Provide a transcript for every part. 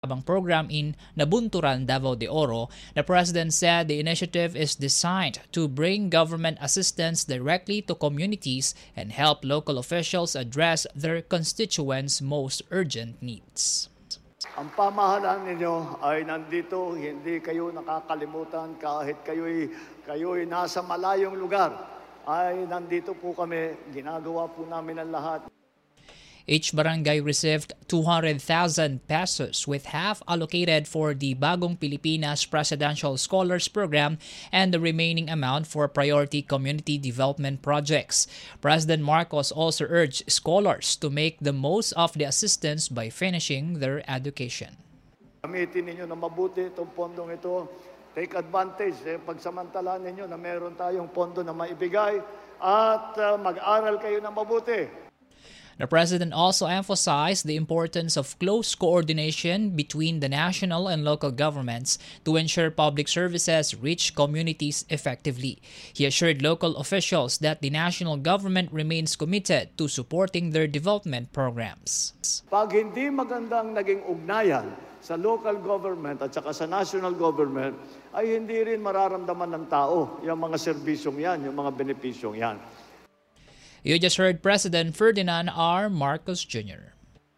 program in Nabunturan, Davao de Oro. The president said the initiative is designed to bring government assistance directly to communities and help local officials address their constituents' most urgent needs. Ang pamahalaan ninyo ay nandito, hindi kayo nakakalimutan kahit kayo'y nasa malayong lugar. Ay nandito po kami, ginagawa po namin ang lahat. Each barangay received 200,000 pesos with half allocated for the Bagong Pilipinas Presidential Scholars Program and the remaining amount for priority community development projects. President Marcos also urged scholars to make the most of the assistance by finishing their education. Gamitin ninyo na mabuti itong pondong ito. Take advantage, pagsamantalaan ninyo na meron tayong pondo na maibigay at mag-aral kayo na mabuti. The president also emphasized the importance of close coordination between the national and local governments to ensure public services reach communities effectively. He assured local officials that the national government remains committed to supporting their development programs. Pag hindi magandang naging ugnayan sa local government at saka sa national government, ay hindi rin mararamdaman ng tao yung mga serbisyong yan, yung mga benepisyong yan. You just heard President Ferdinand R. Marcos Jr.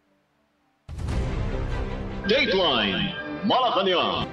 Dateline Malacanang.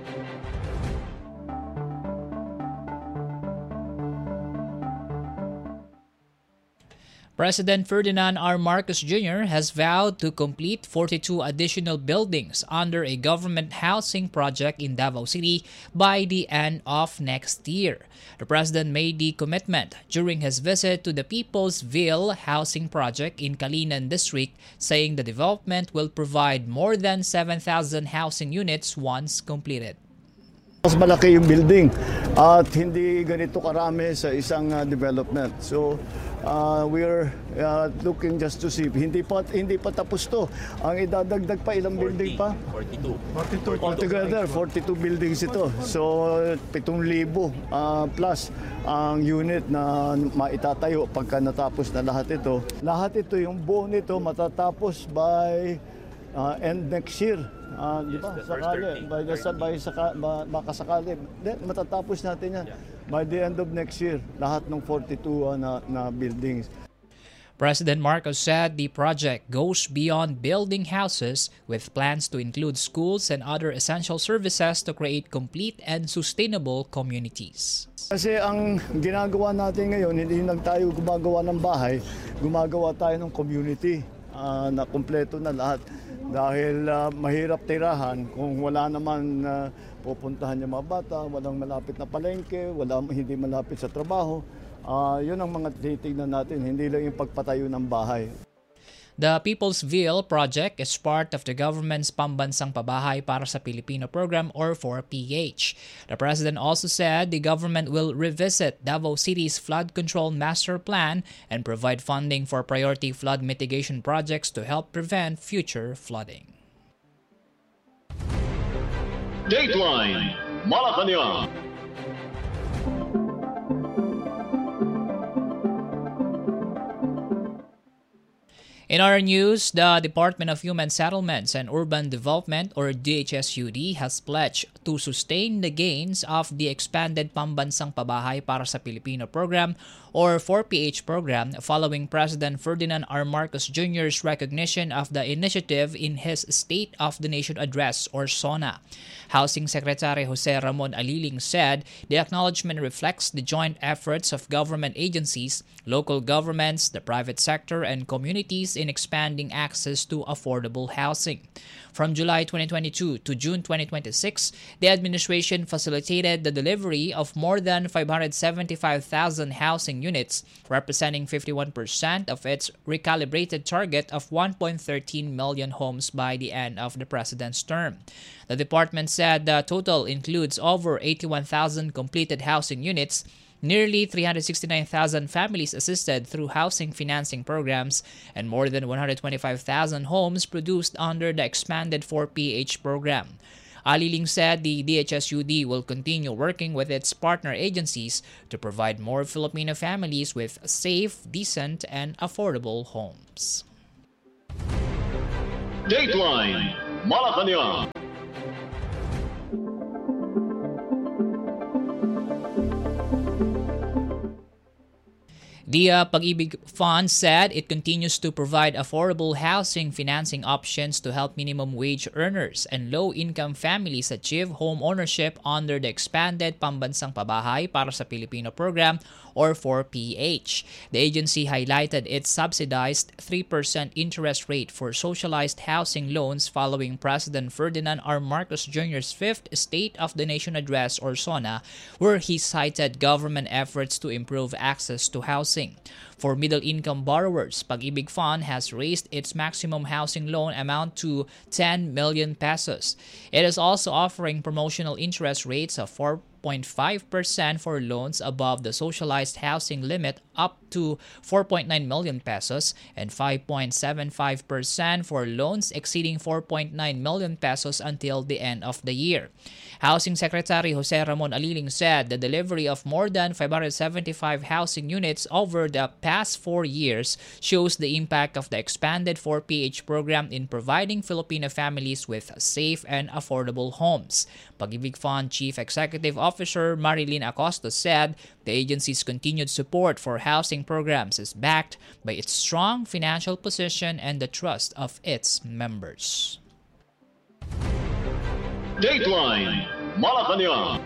President Ferdinand R. Marcos Jr. has vowed to complete 42 additional buildings under a government housing project in Davao City by the end of next year. The president made the commitment during his visit to the People's Ville housing project in Calinan District, saying the development will provide more than 7,000 housing units once completed. Mas malaki yung building at hindi ganito karami sa isang development. So we're looking just to see. Hindi pa tapos to. Ang idadagdag pa ilang building pa? 42. Altogether 42 buildings ito. So 7,000 plus ang unit na maitatayo pagka natapos na lahat ito. Lahat ito, yung buo nito matatapos by end next year. Di ba? Sakali, makasakali. Matatapos natin yan. By the end of next year, lahat ng 42 na buildings. President Marcos said the project goes beyond building houses with plans to include schools and other essential services to create complete and sustainable communities. Kasi ang ginagawa natin ngayon, hindi lang tayo gumagawa ng bahay, gumagawa tayo ng community na kumpleto na lahat. Dahil mahirap tirahan kung wala naman pupuntahan yung mga bata, walang malapit na palengke, hindi malapit sa trabaho. Yun ang mga titignan natin, hindi lang yung pagpatayo ng bahay. The People's Ville project is part of the government's Pambansang Pabahay para sa Pilipino program or 4PH. The president also said the government will revisit Davao City's flood control master plan and provide funding for priority flood mitigation projects to help prevent future flooding. Dateline Malacanang. In our news, the Department of Human Settlements and Urban Development or DHSUD has pledged to sustain the gains of the expanded Pambansang Pabahay para sa Pilipino program or 4PH program following President Ferdinand R. Marcos Jr.'s recognition of the initiative in his State of the Nation Address or SONA. Housing Secretary Jose Ramon Aliling said the acknowledgement reflects the joint efforts of government agencies, local governments, the private sector, and communities in expanding access to affordable housing. From July 2022 to June 2026, the administration facilitated the delivery of more than 575,000 housing units, representing 51% of its recalibrated target of 1.13 million homes by the end of the president's term. The department said the total includes over 81,000 completed housing units, nearly 369,000 families assisted through housing financing programs, and more than 125,000 homes produced under the expanded 4PH program. Aliling said the DHSUD will continue working with its partner agencies to provide more Filipino families with safe, decent, and affordable homes. Dateline Malacanang. The Pag-ibig Fund said it continues to provide affordable housing financing options to help minimum wage earners and low-income families achieve home ownership under the expanded Pambansang Pabahay para sa Pilipino program or 4PH. The agency highlighted its subsidized 3% interest rate for socialized housing loans following President Ferdinand R. Marcos Jr.'s fifth State of the Nation address or SONA, where he cited government efforts to improve access to housing. For middle-income borrowers, Pag-ibig Fund has raised its maximum housing loan amount to 10 million pesos. It is also offering promotional interest rates of 4.5% for loans above the socialized housing limit up to 4.9 million pesos and 5.75% for loans exceeding 4.9 million pesos until the end of the year. Housing Secretary Jose Ramon Aliling said the delivery of more than 575 housing units over the past 4 years shows the impact of the expanded 4PH program in providing Filipino families with safe and affordable homes. Pag-ibig Fund Chief Executive Officer Marilyn Acosta said the agency's continued support for housing programs is backed by its strong financial position and the trust of its members. Dateline Malacanang.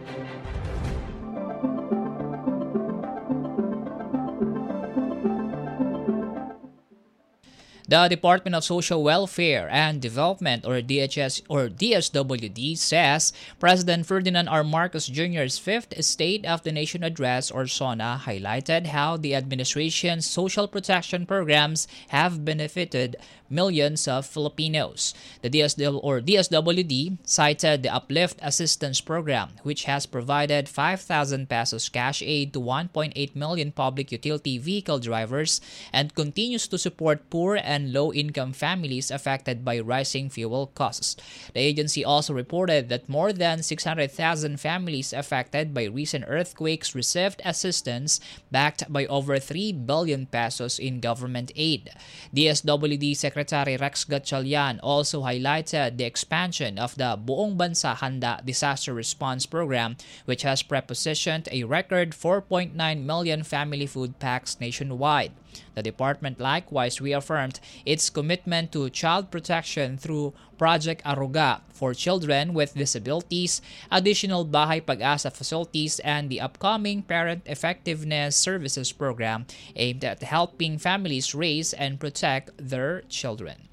The Department of Social Welfare and Development or DSWD says President Ferdinand R. Marcos Jr.'s fifth State of the Nation address or SONA highlighted how the administration's social protection programs have benefited millions of Filipinos. The DSWD cited the Uplift Assistance Program, which has provided 5,000 pesos cash aid to 1.8 million public utility vehicle drivers and continues to support poor and low-income families affected by rising fuel costs. The agency also reported that more than 600,000 families affected by recent earthquakes received assistance backed by over 3 billion pesos in government aid. DSWD Secretary Rex Gatchalian also highlighted the expansion of the Buong Bansa Handa Disaster Response Program, which has prepositioned a record 4.9 million family food packs nationwide. The department likewise reaffirmed its commitment to child protection through Project Aruga for children with disabilities, additional Bahay Pag-asa facilities, and the upcoming Parent Effectiveness Services Program aimed at helping families raise and protect their children.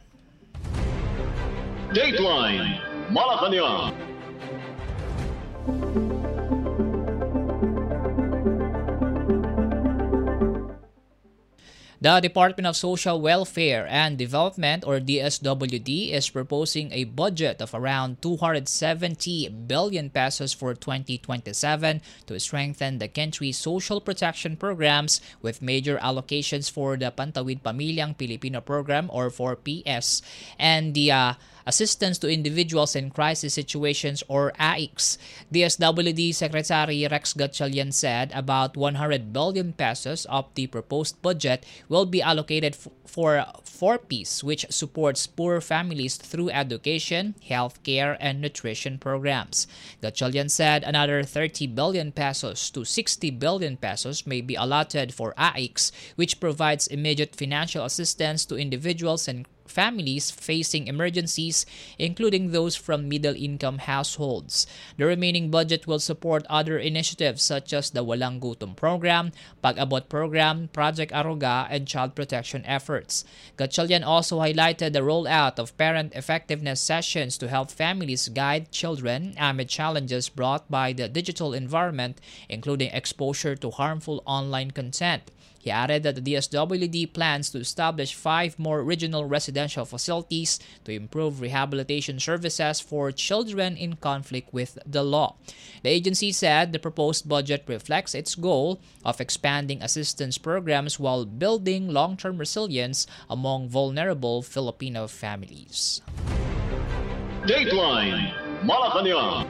Dateline Malacanang. The Department of Social Welfare and Development or DSWD is proposing a budget of around 270 billion pesos for 2027 to strengthen the country's social protection programs with major allocations for the Pantawid Pamilyang Pilipino Program or 4PS and the Assistance to Individuals in Crisis Situations or AICS. DSWD Secretary Rex Gatchalian said about 100 billion pesos of the proposed budget will be allocated for 4Ps, which supports poor families through education, healthcare, and nutrition programs. Gatchalian said another 30 billion pesos to 60 billion pesos may be allotted for AICS, which provides immediate financial assistance to individuals and families facing emergencies, including those from middle-income households. The remaining budget will support other initiatives such as the Walang Gutom Program, Pag-abot Program, Project Aruga, and child protection efforts. Gatchalian also highlighted the rollout of parent effectiveness sessions to help families guide children amid challenges brought by the digital environment, including exposure to harmful online content. He added that the DSWD plans to establish 5 more regional residential facilities to improve rehabilitation services for children in conflict with the law. The agency said the proposed budget reflects its goal of expanding assistance programs while building long-term resilience among vulnerable Filipino families. Dateline Malacanang.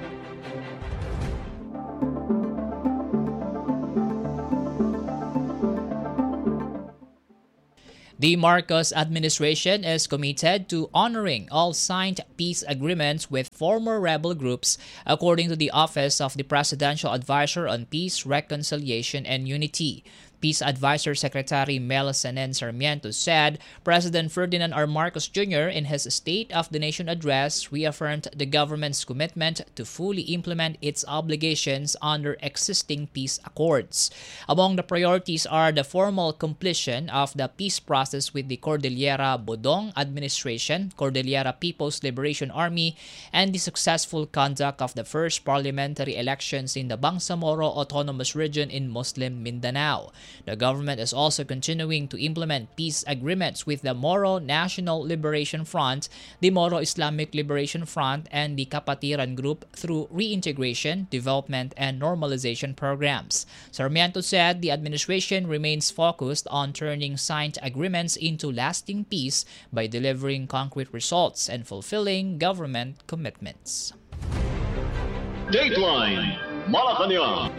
The Marcos administration is committed to honoring all signed peace agreements with former rebel groups, according to the Office of the Presidential Advisor on Peace, Reconciliation, and Unity. Peace Advisor Secretary Mel Sanen Sarmiento said President Ferdinand R. Marcos Jr. in his State of the Nation address reaffirmed the government's commitment to fully implement its obligations under existing peace accords. Among the priorities are the formal completion of the peace process with the Cordillera Bodong administration, Cordillera People's Liberation Army, and the successful conduct of the first parliamentary elections in the Bangsamoro Autonomous Region in Muslim Mindanao. The government is also continuing to implement peace agreements with the Moro National Liberation Front, the Moro Islamic Liberation Front, and the Kapatiran Group through reintegration, development, and normalization programs. Sarmiento said the administration remains focused on turning signed agreements into lasting peace by delivering concrete results and fulfilling government commitments. Dateline Malacanang.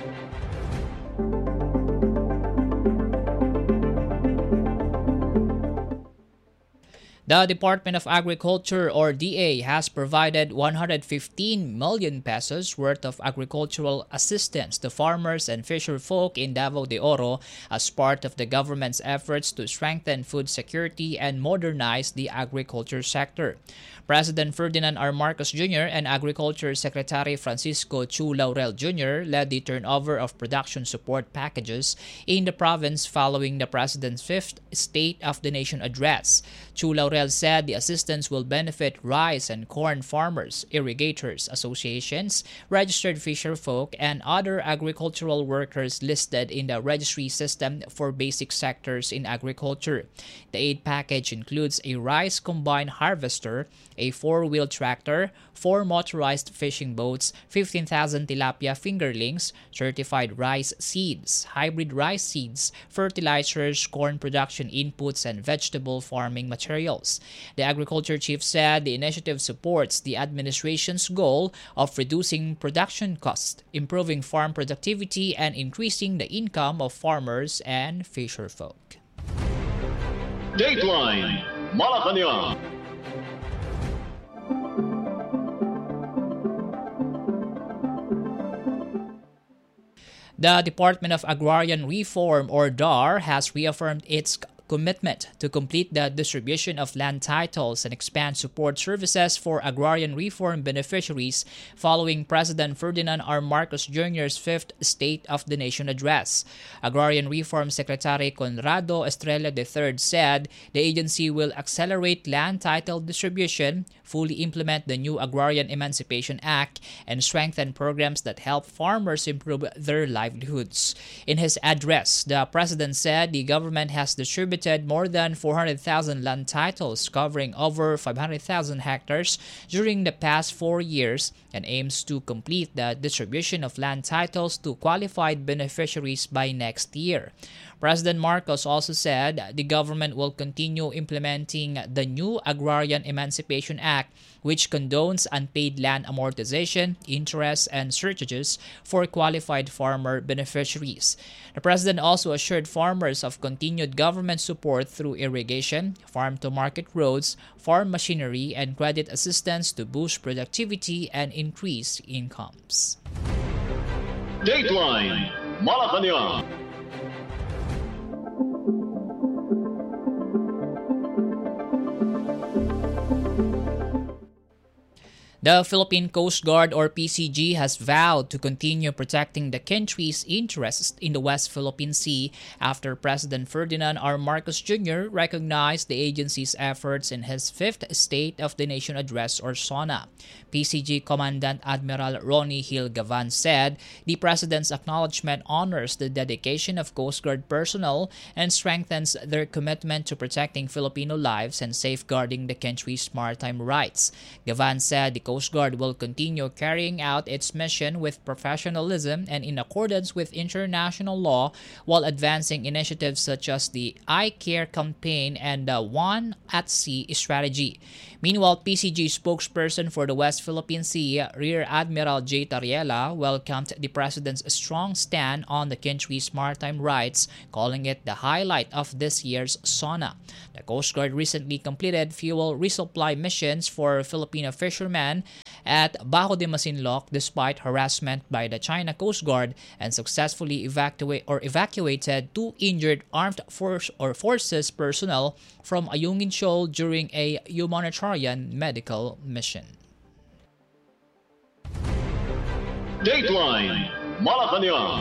The Department of Agriculture or DA has provided 115 million pesos worth of agricultural assistance to farmers and fisher folk in Davao de Oro as part of the government's efforts to strengthen food security and modernize the agriculture sector. President Ferdinand R. Marcos Jr. and Agriculture Secretary Francisco Chu Laurel Jr. led the turnover of production support packages in the province following the President's fifth State of the Nation address. Chu Laurel said the assistance will benefit rice and corn farmers, irrigators, associations, registered fisher folk, and other agricultural workers listed in the registry system for basic sectors in agriculture. The aid package includes a rice combine harvester, a four-wheel tractor, 4 motorized fishing boats, 15,000 tilapia fingerlings, certified rice seeds, hybrid rice seeds, fertilizers, corn production inputs, and vegetable farming materials. The agriculture chief said the initiative supports the administration's goal of reducing production costs, improving farm productivity, and increasing the income of farmers and fisher folk. Dateline Malacanang. The Department of Agrarian Reform or DAR has reaffirmed its commitment to complete the distribution of land titles and expand support services for agrarian reform beneficiaries following President Ferdinand R. Marcos Jr.'s fifth State of the Nation address. Agrarian Reform Secretary Conrado Estrella III said the agency will accelerate land title distribution, fully implement the new Agrarian Emancipation Act, and strengthen programs that help farmers improve their livelihoods. In his address, the President said the government has distributed more than 400,000 land titles covering over 500,000 hectares during the past 4 years and aims to complete the distribution of land titles to qualified beneficiaries by next year. President Marcos also said the government will continue implementing the new Agrarian Emancipation Act, which condones unpaid land amortization, interest, and surcharges for qualified farmer beneficiaries. The President also assured farmers of continued government support through irrigation, farm-to-market roads, farm machinery, and credit assistance to boost productivity and increase incomes. Dateline Malacanang. The Philippine Coast Guard or PCG has vowed to continue protecting the country's interests in the West Philippine Sea after President Ferdinand R. Marcos Jr. recognized the agency's efforts in his fifth State of the Nation address or SONA. PCG Commandant Admiral Ronnie Hill Gavan said the President's acknowledgement honors the dedication of Coast Guard personnel and strengthens their commitment to protecting Filipino lives and safeguarding the country's maritime rights. Gavan said the Coast Coast Guard will continue carrying out its mission with professionalism and in accordance with international law while advancing initiatives such as the I Care campaign and the One at Sea strategy. Meanwhile, PCG spokesperson for the West Philippine Sea, Rear Admiral J. Tariela, welcomed the President's strong stand on the country's maritime rights, calling it the highlight of this year's SONA. The Coast Guard recently completed fuel resupply missions for Filipino fishermen at Bajo de Masinloc despite harassment by the China Coast Guard and successfully evacuated two injured armed forces personnel from Ayungin Shoal during a humanitarian medical mission. Dateline Malacanang.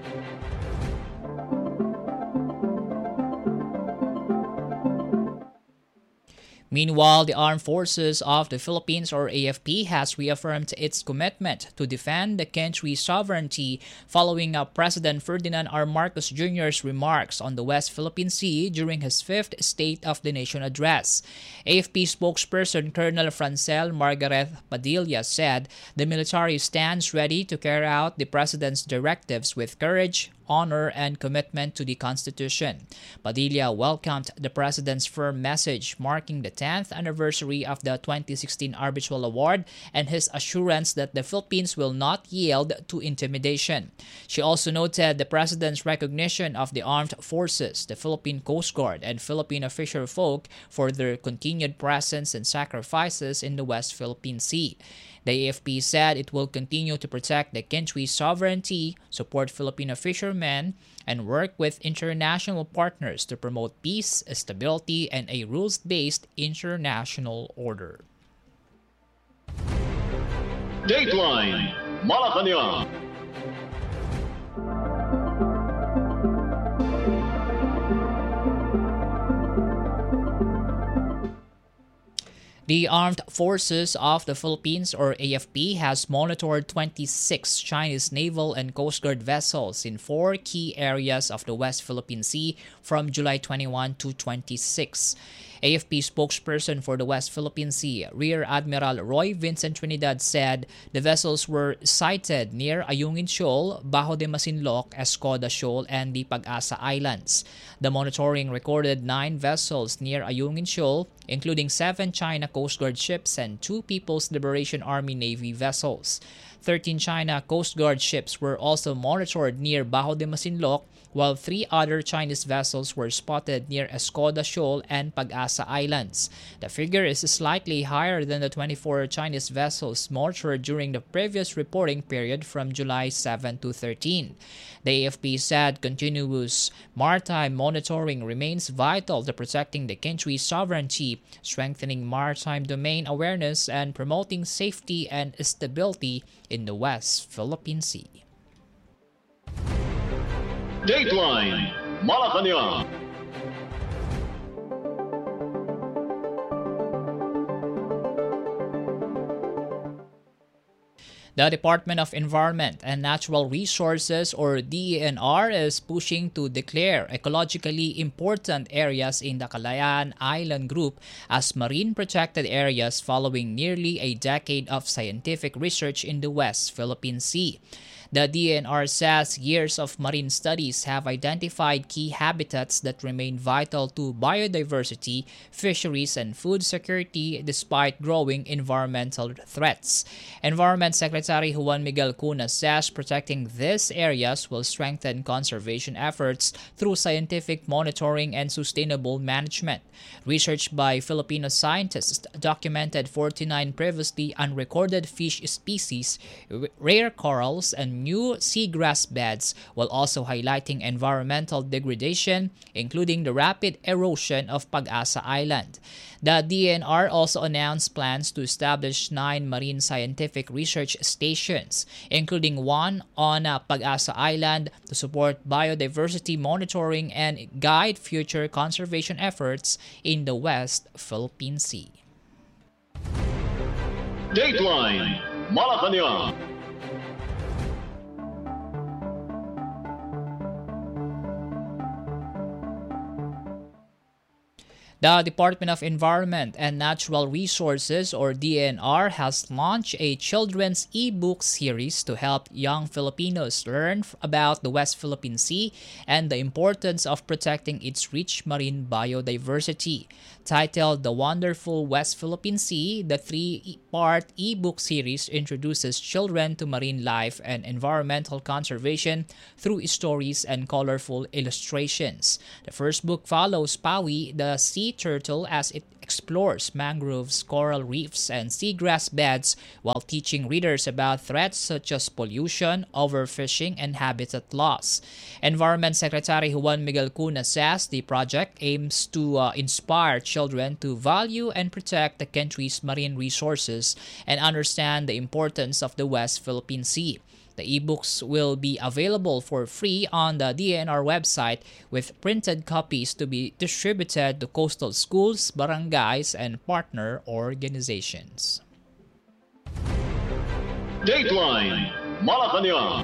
Meanwhile, the Armed Forces of the Philippines or AFP has reaffirmed its commitment to defend the country's sovereignty following President Ferdinand R. Marcos Jr.'s remarks on the West Philippine Sea during his fifth State of the Nation address. AFP spokesperson Colonel Francel Margaret Padilla said the military stands ready to carry out the President's directives with courage, honor, and commitment to the Constitution. Padilla welcomed the President's firm message marking the 10th anniversary of the 2016 Arbitral Award and his assurance that the Philippines will not yield to intimidation. She also noted the President's recognition of the armed forces, the Philippine Coast Guard, and Filipino fisher folk for their continued presence and sacrifices in the West Philippine Sea. The AFP said it will continue to protect the country's sovereignty, support Filipino fishermen, and work with international partners to promote peace, stability, and a rules-based international order. Dateline Malacanang. The Armed Forces of the Philippines or AFP has monitored 26 Chinese naval and Coast Guard vessels in 4 key areas of the West Philippine Sea from July 21 to 26. AFP spokesperson for the West Philippine Sea, Rear Admiral Roy Vincent Trinidad, said the vessels were sighted near Ayungin Shoal, Bajo de Masinloc, Escoda Shoal, and the Pag-asa Islands. The monitoring recorded 9 vessels near Ayungin Shoal, including 7 China Coast Guard ships and 2 People's Liberation Army Navy vessels. 13 China Coast Guard ships were also monitored near Bajo de Masinloc, while 3 other Chinese vessels were spotted near Escoda Shoal and Pag-asa Islands. The figure is slightly higher than the 24 Chinese vessels monitored during the previous reporting period from July 7 to 13. The AFP said continuous maritime monitoring remains vital to protecting the country's sovereignty, strengthening maritime domain awareness, and promoting safety and stability in the West Philippine Sea. Dateline Malacanang. The Department of Environment and Natural Resources or DENR is pushing to declare ecologically important areas in the Kalayaan Island Group as marine protected areas following nearly a decade of scientific research in the West Philippine Sea. The DNR says years of marine studies have identified key habitats that remain vital to biodiversity, fisheries, and food security despite growing environmental threats. Environment Secretary Juan Miguel Cuna says protecting these areas will strengthen conservation efforts through scientific monitoring and sustainable management. Research by Filipino scientists documented 49 previously unrecorded fish species, rare corals, and new seagrass beds, while also highlighting environmental degradation, including the rapid erosion of Pag-asa Island. The DNR also announced plans to establish 9 marine scientific research stations, including one on Pag-asa Island to support biodiversity monitoring and guide future conservation efforts in the West Philippine Sea. Dateline Malacanang. The Department of Environment and Natural Resources, or DNR, has launched a children's e-book series to help young Filipinos learn about the West Philippine Sea and the importance of protecting its rich marine biodiversity. Titled The Wonderful West Philippine Sea, the three-part e-book series introduces children to marine life and environmental conservation through stories and colorful illustrations. The first book follows Pawi, the sea turtle, as it explores mangroves, coral reefs, and seagrass beds while teaching readers about threats such as pollution, overfishing, and habitat loss. Environment Secretary Juan Miguel Cuna says the project aims to inspire children to value and protect the country's marine resources and understand the importance of the West Philippine Sea. The ebooks will be available for free on the DNR website, with printed copies to be distributed to coastal schools, barangays, and partner organizations. Dateline Malacanang.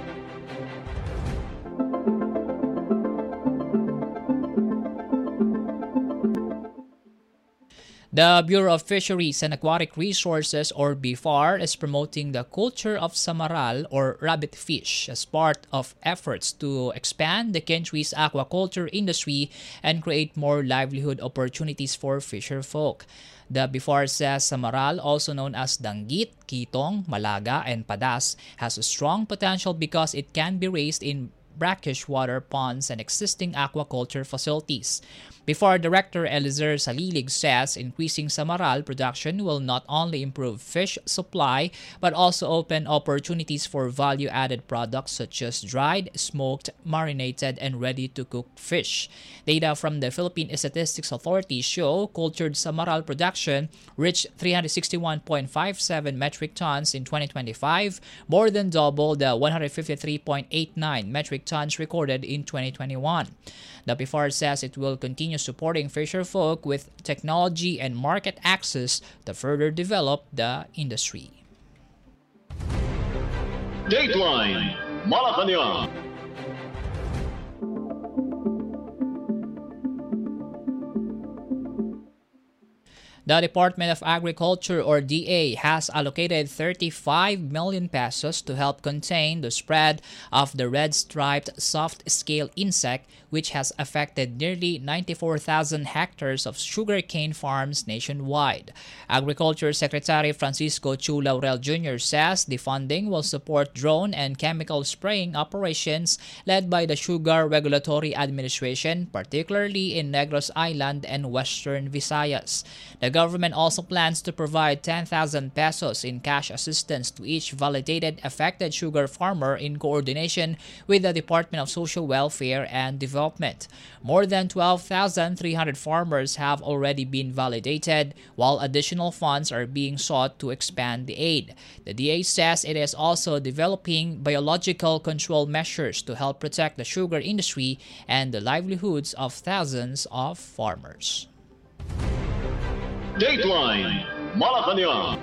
The Bureau of Fisheries and Aquatic Resources, or BIFAR, is promoting the culture of samaral or rabbit fish as part of efforts to expand the country's aquaculture industry and create more livelihood opportunities for fisher folk. The BIFAR says samaral, also known as danggit, kitong, malaga, and padas, has a strong potential because it can be raised in brackish water ponds and existing aquaculture facilities. BIFAR Director Elizer Salilig says increasing samaral production will not only improve fish supply but also open opportunities for value-added products such as dried, smoked, marinated, and ready-to-cook fish. Data from the Philippine Statistics Authority show cultured samaral production reached 361.57 metric tons in 2025, more than double the 153.89 metric tons recorded in 2021. The BIFAR says it will continue supporting fisher folk with technology and market access to further develop the industry. Dateline Malacanang. The Department of Agriculture, or DA, has allocated 35 million pesos to help contain the spread of the red-striped soft-scale insect, which has affected nearly 94,000 hectares of sugarcane farms nationwide. Agriculture Secretary Francisco Chu Laurel Jr. says the funding will support drone and chemical spraying operations led by the Sugar Regulatory Administration, particularly in Negros Island and Western Visayas. The government also plans to provide 10,000 pesos in cash assistance to each validated affected sugar farmer in coordination with the Department of Social Welfare and Development. More than 12,300 farmers have already been validated, while additional funds are being sought to expand the aid. The DA says it is also developing biological control measures to help protect the sugar industry and the livelihoods of thousands of farmers. Dateline Malacanang.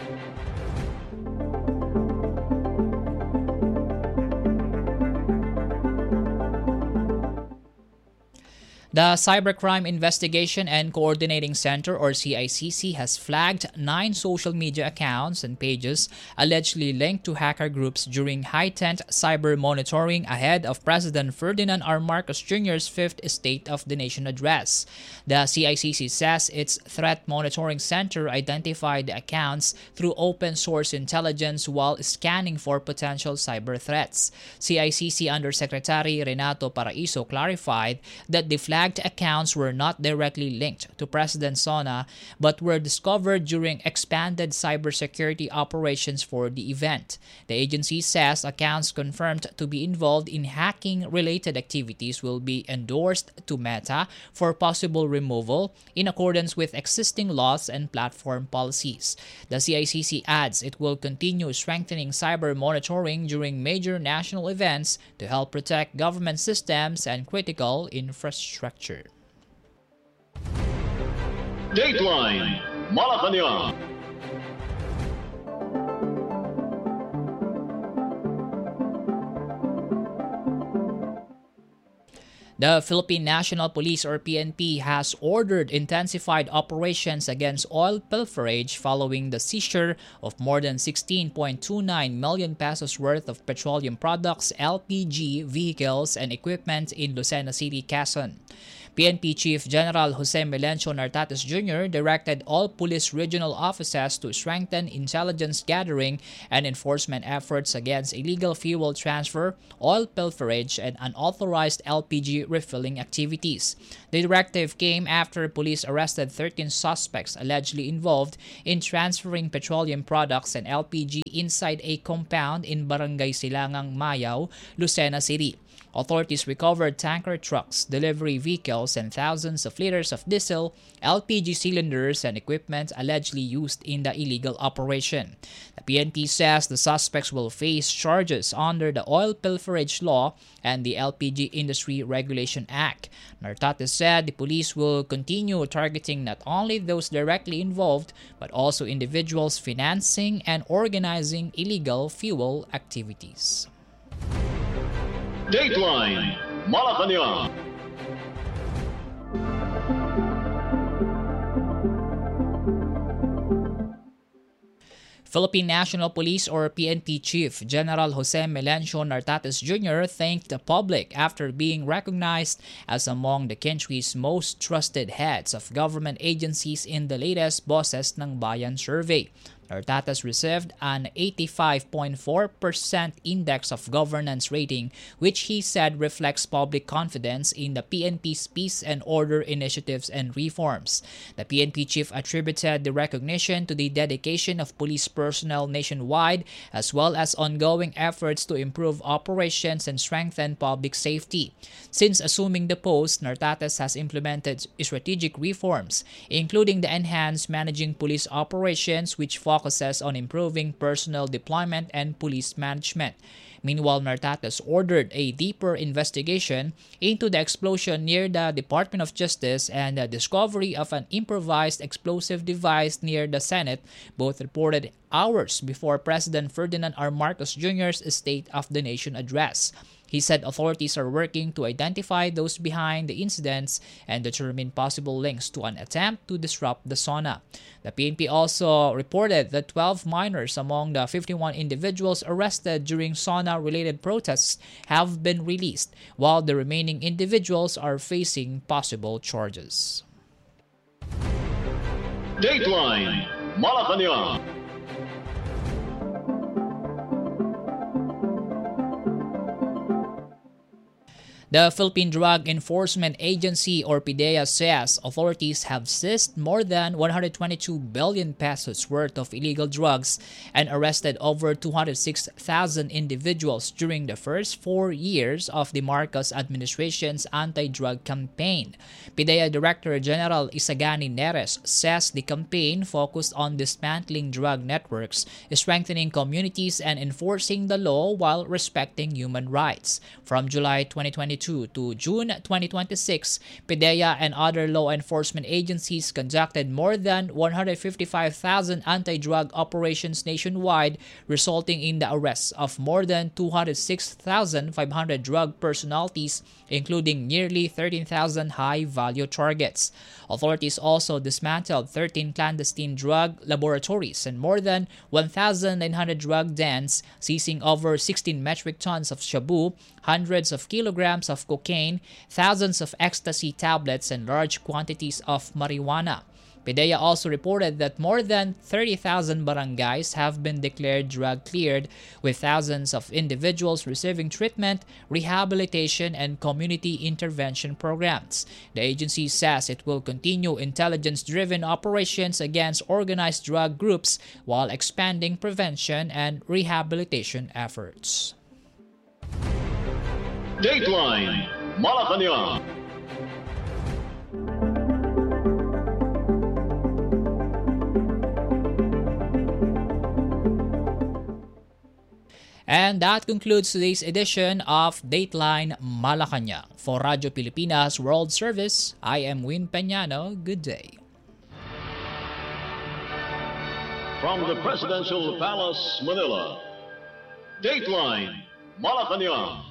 The Cybercrime Investigation and Coordinating Center, or CICC, has flagged 9 social media accounts and pages allegedly linked to hacker groups during heightened cyber monitoring ahead of President Ferdinand R. Marcos Jr.'s 5th State of the Nation address. The CICC says its Threat Monitoring Center identified the accounts through open-source intelligence while scanning for potential cyber threats. CICC Undersecretary Renato Paraiso clarified that the flagged accounts were not directly linked to President Sona but were discovered during expanded cybersecurity operations for the event. The agency says accounts confirmed to be involved in hacking-related activities will be endorsed to Meta for possible removal in accordance with existing laws and platform policies. The CICC adds it will continue strengthening cyber monitoring during major national events to help protect government systems and critical infrastructure. Dateline Malacanang. The Philippine National Police or PNP has ordered intensified operations against oil pilferage following the seizure of more than 16.29 million pesos worth of petroleum products, LPG, vehicles, and equipment in Lucena City, Quezon. PNP Chief General Jose Melencio Nartates Jr. directed all police regional offices to strengthen intelligence gathering and enforcement efforts against illegal fuel transfer, oil pilferage, and unauthorized LPG refilling activities. The directive came after police arrested 13 suspects allegedly involved in transferring petroleum products and LPG inside a compound in Barangay Silangang Mayao, Lucena City. Authorities recovered tanker trucks, delivery vehicles, and thousands of liters of diesel, LPG cylinders, and equipment allegedly used in the illegal operation. The PNP says the suspects will face charges under the Oil Pilferage Law and the LPG Industry Regulation Act. Nartates said the police will continue targeting not only those directly involved, but also individuals financing and organizing illegal fuel activities. Dateline Malacanang. Philippine National Police or PNP Chief General Jose Melencio Nartates Jr. thanked the public after being recognized as among the country's most trusted heads of government agencies in the latest Boses ng Bayan survey. Nartates received an 85.4% index of governance rating, which he said reflects public confidence in the PNP's peace and order initiatives and reforms. The PNP chief attributed the recognition to the dedication of police personnel nationwide, as well as ongoing efforts to improve operations and strengthen public safety. Since assuming the post, Nartates has implemented strategic reforms, including the enhanced managing police operations, which focuses on improving personnel deployment and police management. Meanwhile, Nartates ordered a deeper investigation into the explosion near the Department of Justice and the discovery of an improvised explosive device near the Senate, both reported hours before President Ferdinand R. Marcos Jr.'s State of the Nation address. He said authorities are working to identify those behind the incidents and determine possible links to an attempt to disrupt the SONA. The PNP also reported that 12 minors among the 51 individuals arrested during SONA-related protests have been released, while the remaining individuals are facing possible charges. Dateline Malacanang. The Philippine Drug Enforcement Agency or PDEA says authorities have seized more than 122 billion pesos worth of illegal drugs and arrested over 206,000 individuals during the first 4 years of the Marcos administration's anti-drug campaign. PDEA Director General Isagani Neres says the campaign focused on dismantling drug networks, strengthening communities, and enforcing the law while respecting human rights. From July 2022 to June 2026, PDEA and other law enforcement agencies conducted more than 155,000 anti-drug operations nationwide, resulting in the arrests of more than 206,500 drug personalities, including nearly 13,000 high-value targets. Authorities also dismantled 13 clandestine drug laboratories and more than 1,900 drug dens, seizing over 16 metric tons of shabu, hundreds of kilograms of cocaine, thousands of ecstasy tablets, and large quantities of marijuana. PDEA also reported that more than 30,000 barangays have been declared drug-cleared, with thousands of individuals receiving treatment, rehabilitation, and community intervention programs. The agency says it will continue intelligence-driven operations against organized drug groups while expanding prevention and rehabilitation efforts. Dateline Malacanang. And that concludes today's edition of Dateline Malacanang. For Radyo Pilipinas World Service, I am Win Peñano. Good day. From the Presidential Palace, Manila, Dateline Malacanang.